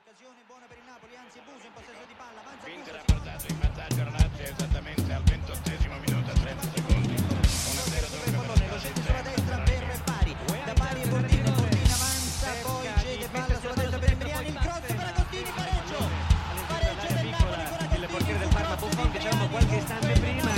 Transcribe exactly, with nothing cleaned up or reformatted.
Occasione buona per il Napoli, anzi Buso in possesso di palla, avanza Inter Buso. ha portato in vantaggio la Lazio esattamente al ventottesimo minuto, trenta secondi. uno a zero Per Pollone, lo scende sulla destra per Pari, da Pari e Bordini, Bordini avanza, poi cede palla sulla destra per Emiliani, il cross per Agostini, pareggio, pareggio del Napoli con Agostini. Il portiere del Parma Buffon che c'era qualche istante prima